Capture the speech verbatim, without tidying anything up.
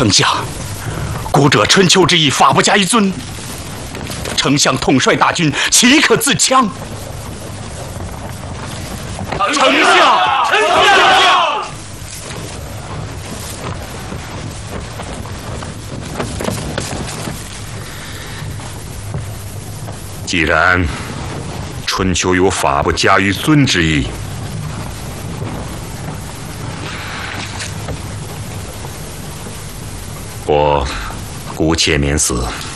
丞相，古者春秋之意，法不加于尊。丞相统帅大军，岂可自戕？丞相，丞相！ 既然春秋有法不加于尊之意，我姑且免死。